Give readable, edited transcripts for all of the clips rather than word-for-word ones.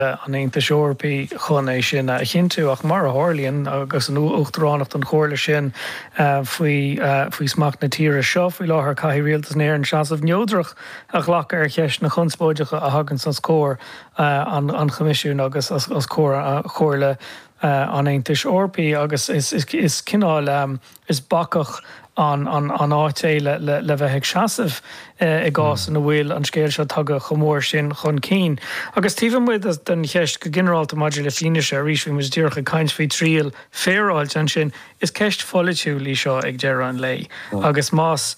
an Aontas Eorpaí chun é sin chinú ach mar a hálíonn agus an uachtarránacht an chóirla sin faoi smach na tíre seo faoi láthair caithfí rialtas néir an seasamh neodrach a ghlach ar cheist na chunspóideacha a hagann san scór an choimisiún agus as chóirla an Aontas Eorpaí agus is cinál is bacach an áit le bheith ag seasamh I gás na bhfuil an scéir seo tugad chomór sin chun cín. Agus tíbhan muid den cheist go ginearálta maidir le fine sé rís bhí mus dúrcha caiint faoi tríal féráilt an sin is ceist folitiúil í seo ag dear an lei. Agus más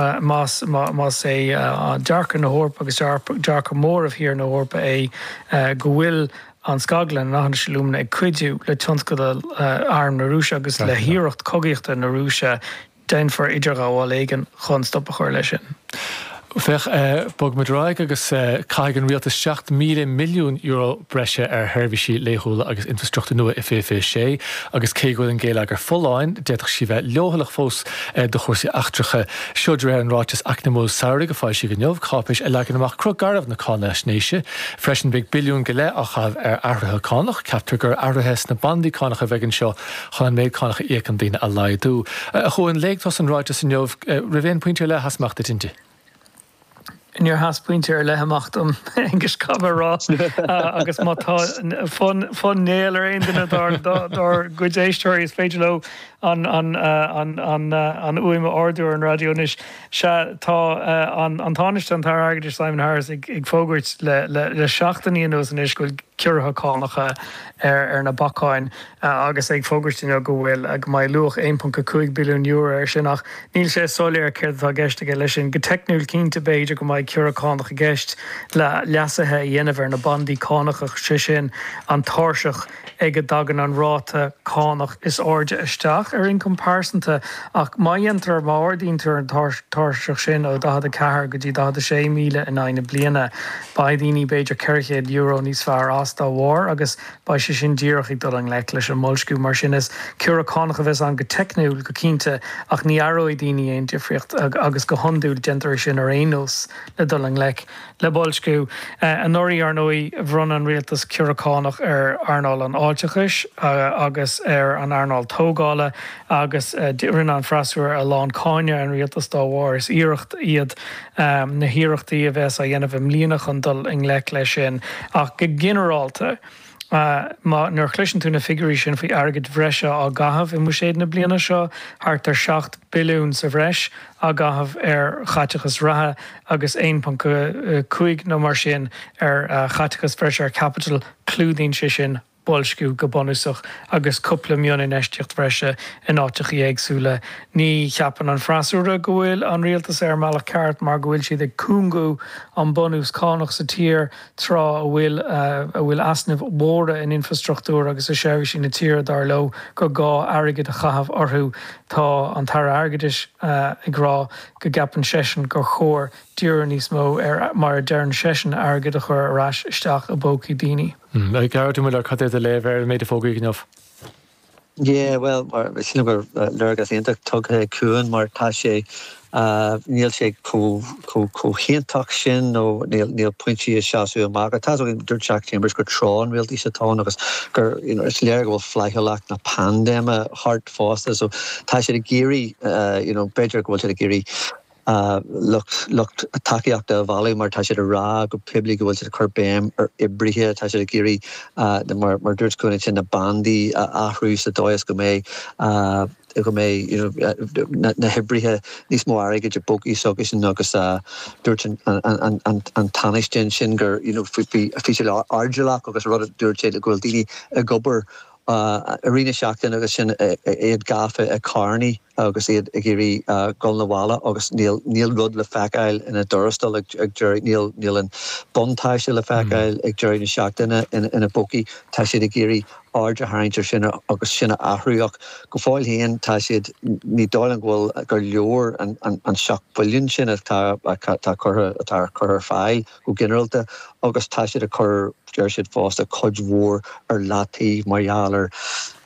é dearcha na hórpa agus dearcha mór a hir na hórpa é go bhfuil an Scaglan nach an silúmna ag cuidiú le tionscadal arm na rúise agus le híireacht cogaíochta na rúise den for idir gáháil éigen chun stoppa chuir lei sin. Fech bog madráig agus caigan rialtas 7 milliún euro breise ar herbhísí léthúla agus infrastruchtúr nua I FFA agus céigúil an géile gur fulláin déach si bheith leothach fós do chuirsaí achtracha siúdra an rátas acnamó saoirigh go fáil si go neomh cápais legan amach crugarmh na cána snéise, freisin big billiún go le a chah ar áirithe cánach, captar gur áirithes na bandí cánacha bhegan seo chun méid cánacha écan daine a laidú. A chuin léagtás an rátas an neomh rivéon pointir le hasmachta tinte. In your has pointer ar lehamachtam English cover rá agus mátá fun néal ar aon duine dar good éisteir is féidir lo an uime ordú an radionis se tá an táneiste an tar agadidir Simon Harris ag fógurt le 16 anos an iscoil ciúrtha cánacha ar na bacáin agus ag fógurtíine go bhfuil ag mai luach 1.2 billiún euro ar sin ach níl sé solir céirtá geiste go leis sin go technúil cínta beidir go mai ciúra cánacha geist le leasathe dhéanamh ar na bandí cánacha sin an táirseach ag a dagan an ráta cánach is áde isteach ar in comparisonta ach maiantar má ordíntar an táirseach sin ó dahad a cethir go dtí dahad a 6 míle in aine bliana ba daoine beidir 400 euro níos fearr as dá mhór agus ba sé sin díoch ag dul an le leis an molscú mar sin is ciúra cánacha bheits an go technúil go cínta ach ní aróid daoine aon difriocht agus go honúil gentar sin ar énos le dul an le bolscú an orí ar nóí bhrun an rialtas ciúra cánach ar Arnáil an áiteachis agus ar an Arnáil tógála agus rinn an freasúir a lán cáine an rialtas dá mhór is iirecht iad na híireachtaí a bheits a dhéanamh mlíanach an dul in le lei sin ach go ginearálta nuair chluiseann tú na figurí sin faoi agad bhreise á gathmh I muséad na bliana seo thart ar 7 billiún sa bhreis a gathmh ar chaiteachas ratha agus 1.5 nó mar sin ar chaiteachas bhreis ar capital clúdaíonn sé sin bolscú go bonúsach agus cúpla mionna neisteocht bhreise in áiteach éagsúla ní cheapan an freasúra go bhfuil an rialtas ar meach ceart mar go bhfuil siad ag cúngú an bonús cánach sa tír trá a bhfuil asnamh móra in infrastruchtúr agus a séir sin na tír dar lo go gá airgid a chahabh orthú tá an tar airgadis ag rá go gapan sesin go chóir dúr níos mó ar mar a dearn sesin airgid a chur arás isteach a bócaí daoine. I gar tú ar cad a le bhar méid a fógaí gneamh. Yeah, well, sin gur legus ionach tugtha cuain mar tá sé níl sé chéintach sin nó níl pointí a seaú amach. Tá dúirt Jack Chambers gur trán bhfuil sa tá agus gur is léir go bhfuil fleicheach na pandéma hart fásta so tá sé a géirí beidir go bhfuil sé a géirí lucht takeíachta a bhalaí mar tá sé a rá go pibli go bhfuil sé a churbéim ar ibrithe tá sé a géirí mar dúirt cuaine sin na bandí athrú sa dóas go mé na hebrithe níos mó aige de bóí sogus sin agus dúirt an tanistin sin gur fi sé ardúlaach agus rud dúirt sé a ghfuil daoine a gobar arena seachtain agus sin iad gafe a carní agus iad a géirí golnahla agus níl rud le feicáil ina dorastal ag jury níl an bontáiste le feicáil ag jury na seachtaine ina bóí tá siad a géirí áde haintir sinna agus sinna ahrúach go fáil héan tá siad ní dálan ghfuil gur leor an seach builún sinna tá chur fáil go generalta agus tá siad a chur deir siad fásta codhmór ar látaí maialar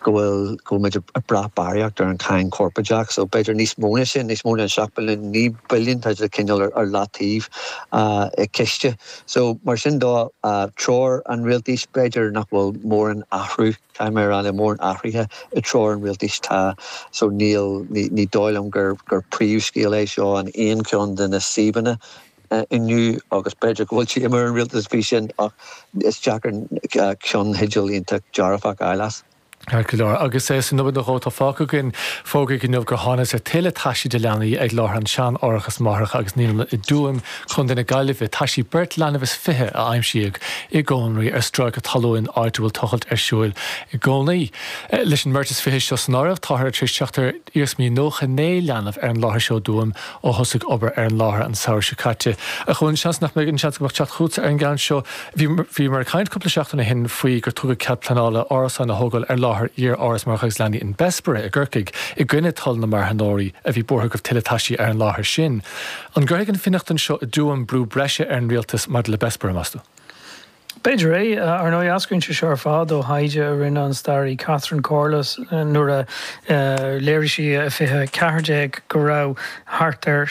go med a bra barriacht ar an cain corpajaach, so beidir níos móna sin, níos móna an seachbalin, ní billion tá a cinneal ar latíh i ciste. So mar sin dá tror an realtís beidir nach bhfuil mór an ahrú, caiimar an mór an ahrithe i tror an realtís tá, so ní dóilm gur príomh scéal é seo an aon ceann den na síbanna inniu agus beidir go bhfuil si immer an realtas bhí sin ach is Jackar ceann hidil ionta dearfach eileas. Ceir agus é san nubad dótá fáca gin fóga gin nubh gur hána sé tuile taisí de leanaí ag láth an sean orchas marach agus níl i dúim chun duna gaiileh taisí bert lenahs fithe a aimsíag i gcónaí ar straig a talúin áitúil tochailt ar siúil i gcónaí. Leis an mertas fithe seo sanarmh táthir trí seachtar íos mí nócha né leanamh ar an láthair seo dúim ó thosaigh obair ar an láthair an saoir se caite. A chun seans nach méid an seans go chat chuúta ar an gceann seo, bhí mar caint cúpla seachtainna hin faoi gur tugadh cead planála áras an na hógáil ar íar áras marchas leanaí in Bespere a ggurcaig i gcuine tal na mar hanóirí a bhí bortha go tiletaisí ar an láthair sin. An gurgan finachtain seo a dúam brú breise ar an rialtas mar le Bespere mastú. Beidir é ar nó ascrinn se seir fád ó haide rinne an starí Catherine Corliss nuair a léir si a fithe ceardeag go raibh thart ar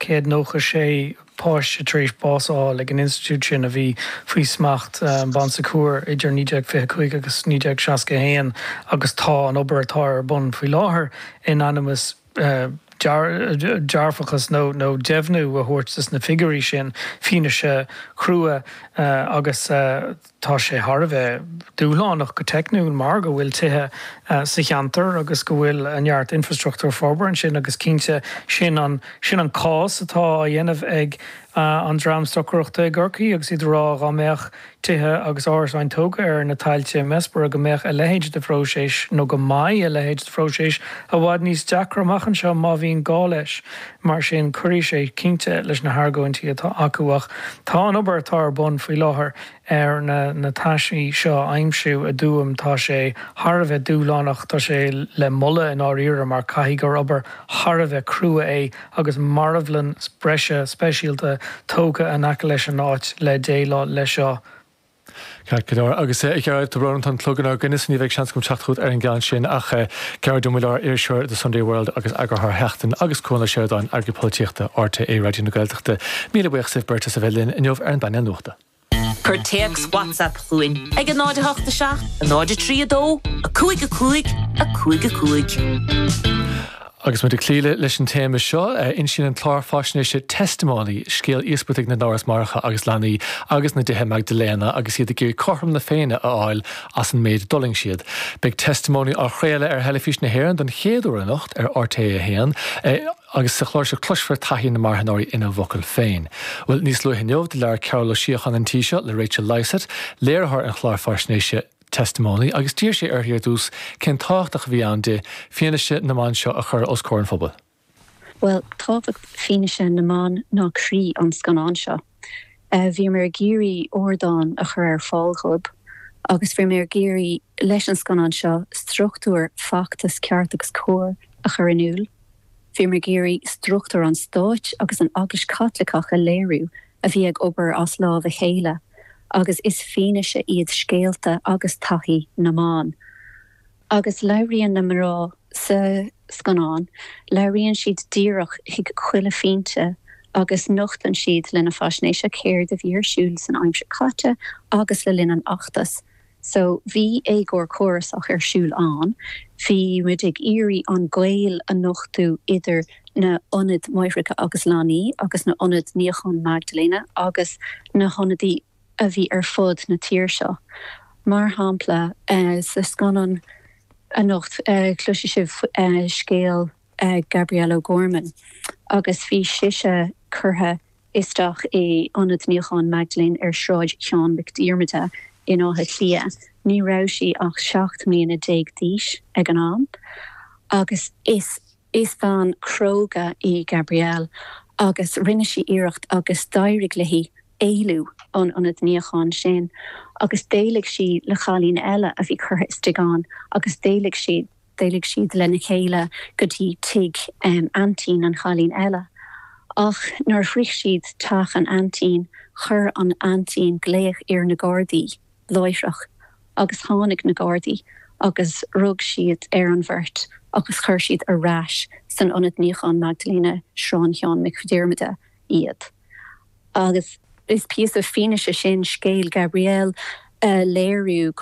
796 páiste tríos básáil ag an institút sin a bhí faoi smacht ban sa cuair idir 1925 agus 1961 agus tá an obair atá ar bun faoi láthair in animus dearfachas nó deimhnú a thuirtas na figurí sin fine se crua agus tá sé Harbheith dúlánach go technún mar go bhfuil tithe sa cheantar agus go bhfuil anheart infrastruchtúr forbairn sin agus cínte sin an cás atá a dhéanamh ag an dramstochreachta ggurcaí agus iad rá gaméach tithe agus áirsáin tóga ar na tailte Bespere go méach a lehéid de phróséis nó go mai a lehéid de phróséis a bhád níos deacramachchan seo má bhíon gá leis mar sin chuirí sé cínte leis na hargóintí atá acuach. Tá an obair atá ar bun faoi láthair ar na taisí seo aimsiú a dúam tá sé Harbheith dúlánach tá sé le mulle in áíire mar caithí gur obair Harbheith crua é agus marmhlann breise speisialta tóga an aice leis an áit le déile le seo. Ceir agus ag ceir do bhn an tlugan ar gine ní bheith seans gom teachút ar an gceann sin ach ceir domúlar ar seir de Sunday World agus agarth heachtain agus cóna seirdáin ar go políochta áirta é radio na Gaeltachta míle buoch sih berta sa bhelinn inmh ar an baine nuachta. Cur teags WhatsApp chuin ag an 987 a 932 a 55 a 55. Agus mu de clíle leis an téime seo in sin an chlár fáisnéise testimóní scéal íospaigh na dáras marcha agus leanaí agus na dithe Magdalena agus iad a gur chorm na féine a áil as an méid doling siad. Beidh testimóní á chréile ar heilifís na hhéan don chéadú a nacht ar RTA a héan agus sa chláir se clusfar taithí na marthanóirí ina bhocail féin. Bhfuil níos luhinneomh de leir Carol Síochan an tíise le Rachel Lysett, léirthar an chlár fáisnéise testimóní agus tíir sé ar dús cén táchtach bhí an de fianaise na man seo a chur os córan phobal. Well, táfach fianaise na man ná crí an scanán seo. Bhí mar géirí ordáin a chur ar fáilchub agus bhí mar géirí leis an scanán seo struchtúr factas ceartachs cóir a chur inúil. Bhí mar géirí struchtúr an stáit agus an agus catlaach a léirú a bhí ag obair as lá a chéile. Agus is fianaise iad scéalta agus taithí na man. Agus leiríonn na marrá sa scanán, leiríonn siad díreach hiag chuile fínte agus nochtan siad lena faisnéise céir de bhírsúil san aimse caite agus le linan achtas. So bhí gur chorasach ar siúil an, bhí muid ag irí an gail a nochtú idir na onid Moifrica agus Lani agus na onid Níochan Magdalena agus na honadí a bhí ar fud na tíir seo. Mar hampla sa scanan a nocht cloisi sibh scéal Gabrielle O'Gorman agus bhí siise curtha isteach é anad Níochan Magdalene ar sráid Seán McDiarmid in áthe clia. Ní raibh sí ach 7 mbliana díis ag an am. Agus is fan cróga i Gabrielle agus rinne sí iirecht agus dairig le hí éilú an het Níochan sin. Agus délig si le chalín eile a bhí chur istigán, agus délig siad lena chéile go dtí tig antín an chalín eile. Ach nar frich siad taach an antín, chur an antín gléich ar na Gardaí, loithreach, agus tháinig na Gardaí, agus rug siad ar an bhirt agus chuir siad a ráis san ionad níochan Magdalena Sráincheán McDermida iad. Agus is piece of finishe sin scéil Gabrielle léirú